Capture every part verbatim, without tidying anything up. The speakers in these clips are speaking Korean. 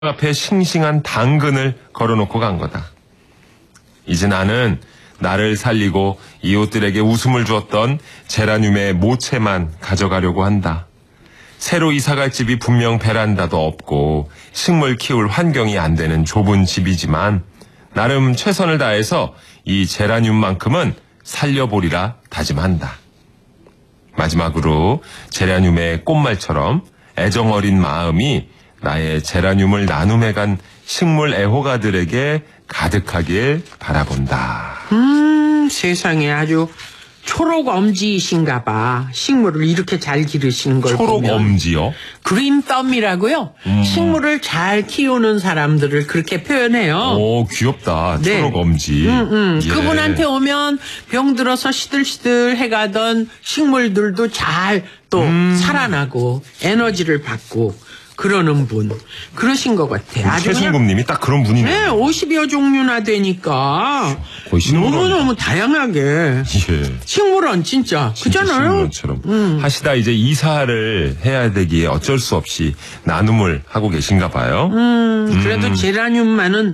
앞에 싱싱한 당근을 걸어놓고 간 거다. 이제 나는 나를 살리고 이웃들에게 웃음을 주었던 제라늄의 모체만 가져가려고 한다. 새로 이사갈 집이 분명 베란다도 없고 식물 키울 환경이 안 되는 좁은 집이지만 나름 최선을 다해서 이 제라늄만큼은 살려보리라 다짐한다. 마지막으로 제라늄의 꽃말처럼 애정어린 마음이 나의 제라늄을 나눔해간 식물 애호가들에게 가득하길 바라본다. 음, 세상에 아주 초록 엄지이신가 봐. 식물을 이렇게 잘 기르시는 걸 초록 보면. 엄지요? 그린 썸이라고요. 음. 식물을 잘 키우는 사람들을 그렇게 표현해요. 오, 귀엽다. 네. 초록 엄지. 음, 음. 예. 그분한테 오면 병들어서 시들시들 해가던 식물들도 잘 또 음. 살아나고 에너지를 받고 그러는 분. 그러신 것 같아. 아주 그냥 최순금님이 딱 그런 분이네요. 네, 오십여 종류나 되니까 거의 식물원. 너무너무 다양하게. 예. 식물원 진짜. 그잖아요. 식물원처럼 음. 하시다 이제 이사를 해야 되기에 어쩔 수 없이 나눔을 하고 계신가 봐요. 음, 그래도 제라늄만은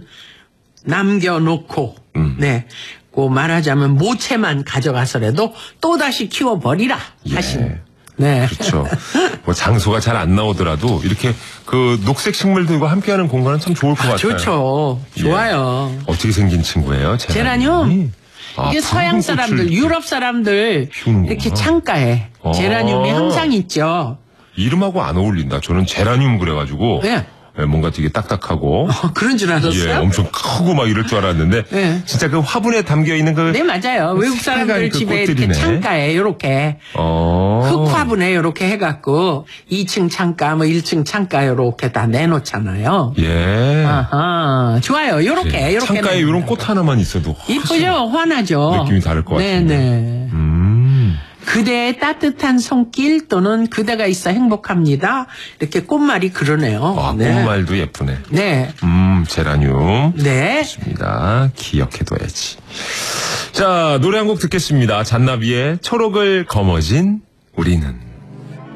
남겨놓고, 음. 네. 그 말하자면 모체만 가져가서라도 또다시 키워버리라 하신. 예. 네. 그렇죠. 뭐 장소가 잘 안 나오더라도 이렇게 그 녹색 식물들과 함께하는 공간은 참 좋을 것 같아요. 좋죠. 좋아요. 예. 어떻게 생긴 친구예요? 제라늄? 아, 이게 서양 사람들, 유럽 사람들 키우는구나. 이렇게 창가에 어. 제라늄이 항상 있죠. 이름하고 안 어울린다. 저는 제라늄 그래가지고 네. 예, 뭔가 되게 딱딱하고 어, 그런 줄 알았어요? 예, 엄청 크고 막 이럴 줄 알았는데 네. 진짜 그 화분에 담겨 있는 그 네, 맞아요. 외국 사람들 그 집에 꽃들이네. 이렇게 창가에 이렇게 어. 흙화분에 이렇게 해갖고 이 층 창가, 뭐 일 층 창가 이렇게 다 내놓잖아요. 예. 아하, 좋아요. 요렇게, 그래. 요렇게. 창가에 이런 꽃 하나만 있어도 이쁘죠? 환하죠? 느낌이 다를 것 같은데. 네네. 음. 그대의 따뜻한 손길 또는 그대가 있어 행복합니다. 이렇게 꽃말이 그러네요. 아, 네. 꽃말도 예쁘네. 네. 음, 제라늄. 네. 좋습니다. 기억해둬야지. 자, 노래 한 곡 듣겠습니다. 잔나비의 초록을 거머쥔 우리는.